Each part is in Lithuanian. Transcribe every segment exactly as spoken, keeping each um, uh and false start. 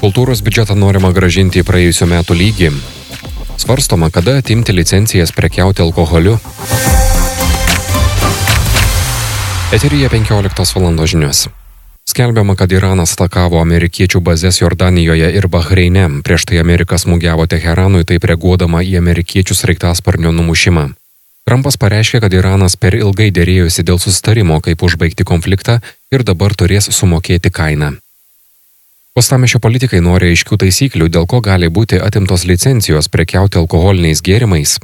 Kultūros biudžetą norima grąžinti į praėjusių metų lygį. Svarstoma, kada atimti licencijas prekiauti alkoholiu. Eteryje penkioliktos valandos žinios. Skelbiama, kad Iranas atakavo amerikiečių bazes Jordanijoje ir Bahreine. Prieš tai Amerika smūgiavo Teheranui, taip reaguodama į amerikiečių sraigtasparnio numušimą. Trumpas pareiškė, kad Iranas per ilgai dėrėjosi dėl susitarimo, kaip užbaigti konfliktą ir dabar turės sumokėti kainą. Uostamiesčio politikai nori aiškių taisyklių, dėl ko gali būti atimtos licencijos prekiauti alkoholiniais gėrimais.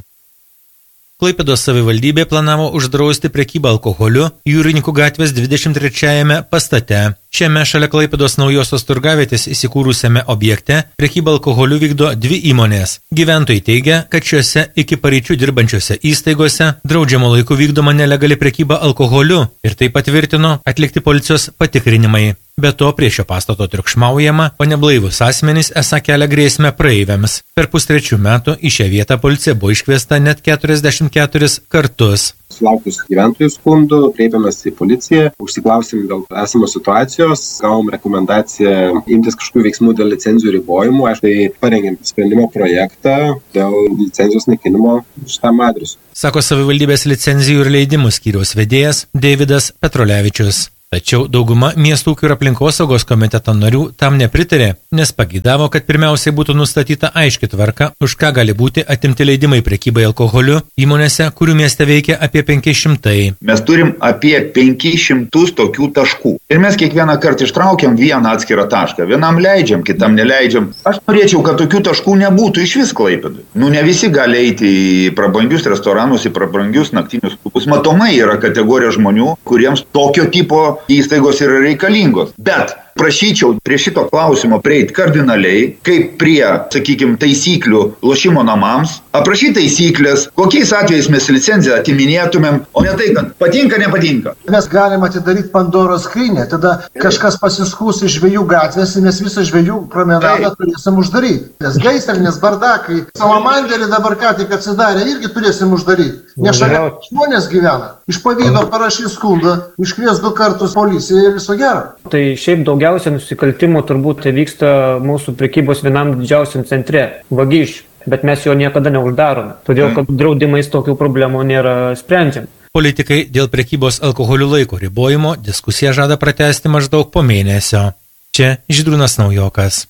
Klaipėdos savivaldybė planavo uždrausti prekybą alkoholiu Jūrininkų gatvės dvidešimt trečiajame pastate. Šiame šalia Klaipėdos naujosios turgavietės įsikūrusiame objekte prekybą alkoholiu vykdo dvi įmonės. Gyventojai teigia, kad šiuose iki paryčių dirbančiose įstaigose draudžiamo laiku vykdoma nelegali prekyba alkoholiu ir tai patvirtino atlikti policijos patikrinimai. Be to, prie šio pastato triukšmaujama, o neblaivus asmenys esą kelia grėsmę praeiviams. Per pustrečių metų į šią vietą policija buvo iškviesta net keturiasdešimt keturis kartus. Sulaukus gyventojų skundų, kreipėmės į policiją, užsiklausėm dėl esamos situacijos, gavom rekomendaciją imtis kažkokių veiksmų dėl licencijų ribojimų. Aš tai parengėm sprendimo projektą dėl licencijos naikinimo šitam adresu. Sako savivaldybės licenzijų ir leidimų skyriaus vedėjas Deividas Petrolevičius. Tačiau dauguma miestų ūkio ir aplinkosaugos komiteto narių tam nepritarė, nes pageidavo, kad pirmiausiai būtų nustatyta aiški tvarka, už ką gali būti atimti leidimai prekybai alkoholiu įmonėse, kurių mieste veikia apie penki šimtai. Mes turim apie penkis šimtus tokių taškų. Ir mes kiekvieną kartą ištraukiam vieną atskirą tašką. Vienam leidžiam, kitam neleidžiam. Aš norėčiau, kad tokių taškų nebūtų iš vis Klaipėdoj. Nu, ne visi gali eiti į prabangius restoranus, į prabangius naktinius klubus. Matomai yra kategorija žmonių, kuriems tokio tipo įstaigos yra reikalingos. Bet prašyčiau prie šito klausimo prieiti kardinaliai, kaip prie, sakykime, taisyklių lošimo namams, aprašyti taisyklės, kokiais atvejais mes licenciją atiminėtumėm, o ne tai, kad patinka, nepatinka. Mes galim atidaryti Pandoros skrynią, tada kažkas pasiskūs iš žvejų gatvės, nes visą žvejų promenadą turėsim uždaryti. Nes gaisrinės bardakai, Salamanderį dabar ką tik atsidarė, irgi turėsim uždaryti. Nes šalia žmonės gyvena. Iš pavydo parašys skundą, iškvies du kartus policiją ir viso gero. Tai šiaip daugiausia nusikaltimų turbūt vyksta mūsų prekybos vienam didžiausiam centre – Vagišių. Bet mes jo niekada neuždarome, todėl kad draudimais tokių problemų nėra sprendžiam. Politikai dėl prekybos alkoholiu laiko ribojimo diskusiją žada pratęsti maždaug po mėnesio. Čia Žydrūnas Naujokas.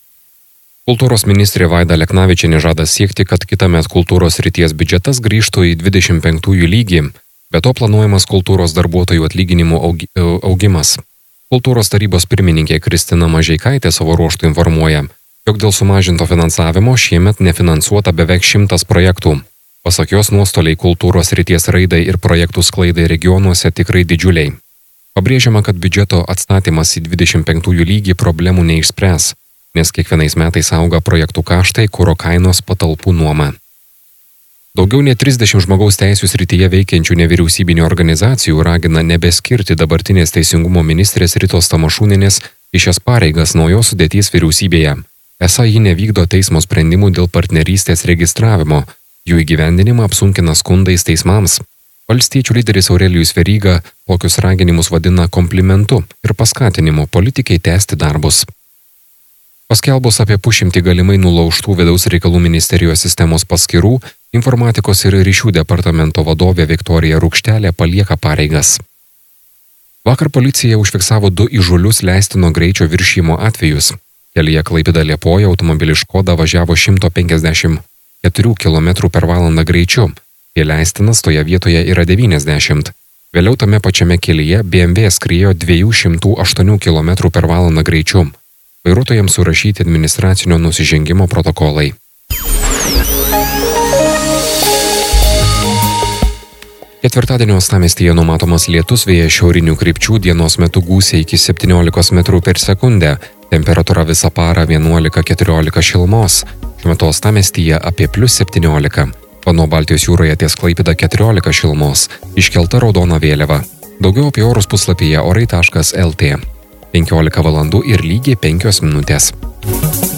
Kultūros ministrė Vaida Leknavičienė žada siekti, kad kitąmet kultūros srities biudžetas grįžtų į dvidešimt penktųjų lygį, be to planuojamas kultūros darbuotojų atlyginimų augi, augimas. Kultūros tarybos pirmininkė Kristina Mažeikaitė savo ruožtu informuoja, jog dėl sumažinto finansavimo šiemet nefinansuota beveik šimtas projektų. Pasak jos, nuostoliai kultūros srities raidai ir projektų sklaidai regionuose tikrai didžiuliai. Pabrėžiama, kad biudžeto atstatymas į dvidešimt penktųjų lygį problemų neišspręs, nes kiekvienais metais auga projektų kaštai, kuro kainos, patalpų nuoma. Daugiau nei trisdešimt žmogaus teisių srityje veikiančių nevyriausybinių organizacijų ragina nebeskirti dabartinės teisingumo ministrės Ritos Tamašūnienės į šias pareigas naujos sudėties vyriausybėje. Esą ji nevykdo teismo sprendimų dėl partnerystės registravimo, jų įgyvendinimą apsunkina skundais teismams. Valstiečių lyderis Aurelijus Veryga tokius raginimus vadina komplimentu ir paskatinimu politikai tęsti darbus. Paskelbus apie pusšimtį galimai nulaužtų vidaus reikalų ministerijos sistemos paskyrų, informatikos ir ryšių departamento vadovė Viktorija Rukštelė palieka pareigas. Vakar policija užfiksavo du įžūlius leistino greičio viršijimo atvejus. Kelyje Klaipėda-Liepoja automobilis Škoda važiavo šimtas penkiasdešimt keturi kilometrai per valandą greičiu. Jei leistinas toje vietoje yra devyniasdešimt. Vėliau tame pačiame kelyje B M W skriejo dviejų šimtų aštuonių kilometrų per valandą greičiu. Vairuotojams surašyti administracinio nusižengimo protokolai. Ketvirtadienio uostamiestyje numatomas lietus, vėjas šiaurinių krypčių, dienos metu gūsiai iki septyniolikos metrų per sekundę, temperatūra visą parą vienuolika keturiolika šilumos, šiuo metu uostamiestyje apie plius septyniolika, Pano Baltijos jūroje ties Klaipėda keturiolika šilumos, iškelta raudona vėliava. Daugiau apie orus puslapyje orai taškas el tė. penkiolika valandų ir lygiai penkios minutės.